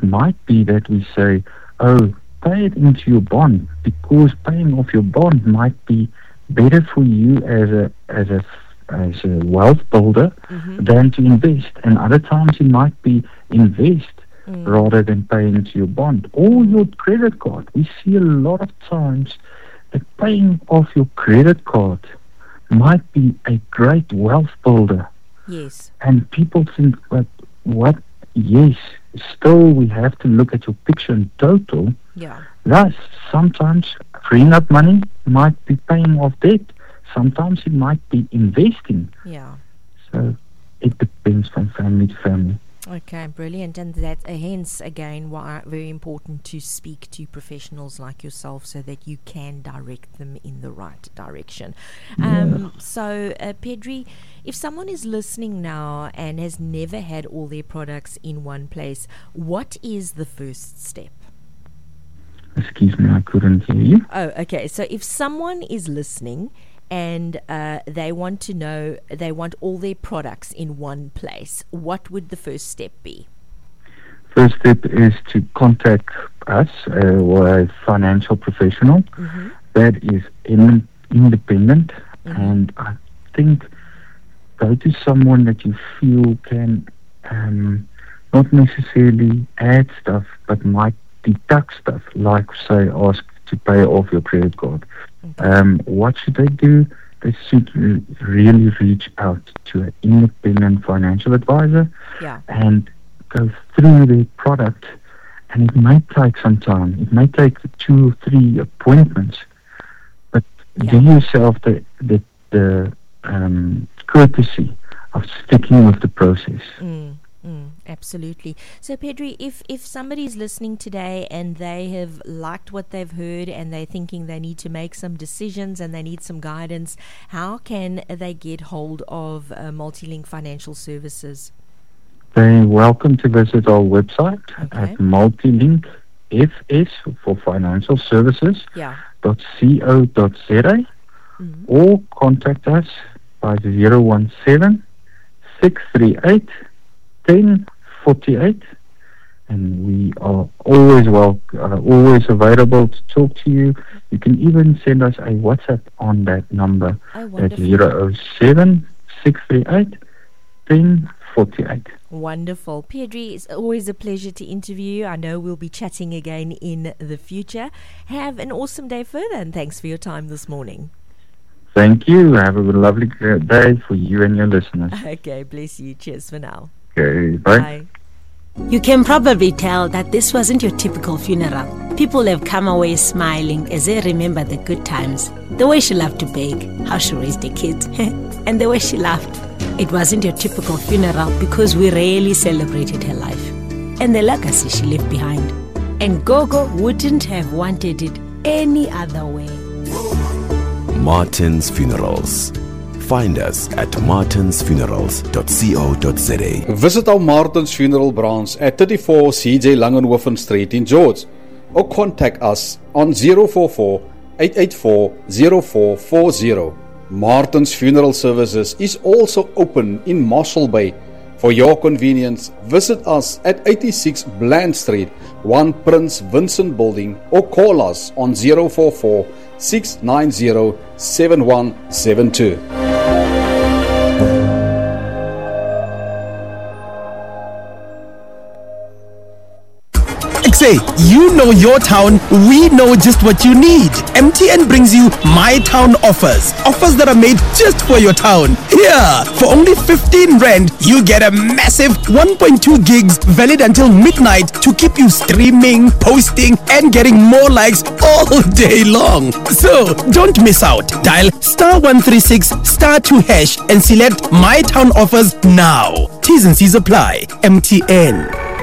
might be that we say, oh, pay it into your bond, because paying off your bond might be better for you as a wealth builder than to invest. And other times it might be invest rather than pay into your bond or your credit card. We see a lot of times that paying off your credit card might be a great wealth builder. Yes. And people think, but what? Yes, still we have to look at your picture in total. Yeah. Thus, sometimes freeing up money might be paying off debt. Sometimes it might be investing. Yeah. So it depends from family to family. Okay, brilliant. And that hence again why very important to speak to professionals like yourself so that you can direct them in the right direction. So Pedri, if someone is listening now and has never had all their products in one place, what is the first step? Excuse me, I couldn't hear you. Oh, okay. So if someone is listening and they want to know, they want all their products in one place, what would the first step be? First step is to contact us or a financial professional that is independent, and I think go to someone that you feel can not necessarily add stuff but might deduct stuff, like say ask to pay off your credit card. What should they do? They should really reach out to an independent financial advisor and go through their product, and it may take some time. It may take 2 or 3 appointments, but do yourself the courtesy of sticking with the process. Absolutely. So Pedri, if somebody is listening today and they have liked what they've heard and they're thinking they need to make some decisions and they need some guidance, how can they get hold of Multilink Financial Services? They're welcome to visit our website at Multilink FS for Financial Services .co.za or contact us by 017 638 1048, and we are always always available to talk to you. You can even send us a WhatsApp on that number at 007 638 1048. Wonderful. Pedri, it's always a pleasure to interview you. I know we'll be chatting again in the future. Have an awesome day further, and thanks for your time this morning. Thank you. Have a lovely day for you and your listeners. Okay, bless you. Cheers for now. Okay, bye. You can probably tell that this wasn't your typical funeral. People have come away smiling as they remember the good times. The way she loved to bake, how she raised the kids, and the way she laughed. It wasn't your typical funeral because we rarely celebrated her life and the legacy she left behind. And Gogo wouldn't have wanted it any other way. Martin's Funerals. Find us at martinsfunerals.co.za. Visit our Martin's Funeral branch at 34 CJ Langenhoven Street in George, or contact us on 044 884 0440. Martin's Funeral Services is also open in Marshall Bay. For your convenience, visit us at 86 Bland Street, 1 Prince Vincent Building, or call us on 044 690 7172. Say, you know your town, we know just what you need. MTN brings you My Town offers. Offers that are made just for your town. Here, for only 15 Rand, you get a massive 1.2 gigs valid until midnight to keep you streaming, posting, and getting more likes all day long. So, don't miss out. Dial *136 *2# and select My Town offers now. T's and C's apply. MTN.